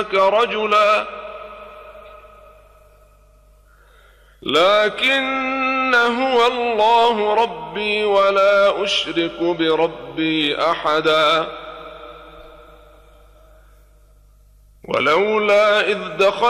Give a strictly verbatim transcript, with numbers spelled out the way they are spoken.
رجلا لكن هو الله ربي ولا أشرك بربي أحدا ولولا إذ دخل